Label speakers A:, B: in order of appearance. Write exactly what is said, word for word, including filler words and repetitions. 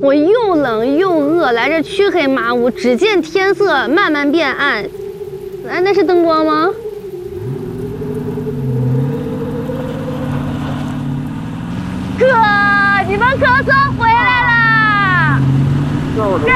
A: 我又冷又饿，来这黢黑麻屋，只见天色慢慢变暗。哎，那是灯光吗？哥，你们可算回来啦！